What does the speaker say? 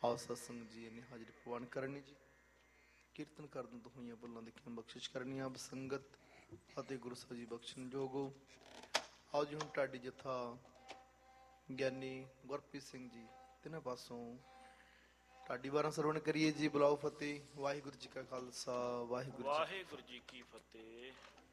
ਆਓ ਸਤਸੰਗ ਜੀ ਨੇ ਹਾਜ਼ਰੀ ਪ੍ਰਵਾਨ ਕਰਨੀ ਜੀ। ਕੀਰਤਨ ਕਰਨ ਤੋਂ ਹੋਈਆਂ ਭੁੱਲਾਂ ਦੇਖੀਆਂ ਬਖਸ਼ਿਸ਼ ਕਰਨੀ ਆਪ ਸੰਗਤ ਅਤੇ ਗੁਰੂ ਸਾਹਿਬ ਜੀ ਬਖਸ਼ਣ ਜੋਗੋ। ਆਓ ਜੀ ਹੁਣ ਢਾਡੀ ਜਥਾ ਗਿਆਨੀ ਗੁਰਪ੍ਰੀਤ ਸਿੰਘ ਜੀ ਤਿੰਨਾਂ ਪਾਸੋਂ ਢਾਡੀ ਵਾਰਾਂ ਸਰਵਣ ਕਰੀਏ ਜੀ। ਬੁਲਾਓ ਫਤਿਹ। ਵਾਹਿਗੁਰੂ ਜੀ ਕਾ ਖਾਲਸਾ ਵਾਹਿਗੁਰੂ ਵਾਹਿਗੁਰੂ ਜੀ ਕੀ ਫਤਿਹ।